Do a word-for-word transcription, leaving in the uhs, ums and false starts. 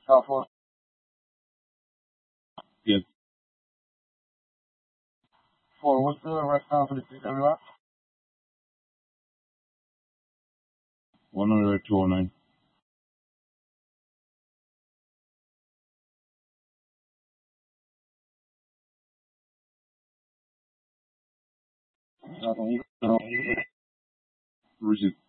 South Florida. Yes. For what's the restaurant for the six every lot? one hundred two oh nine. Nothing. You, you, Receipt.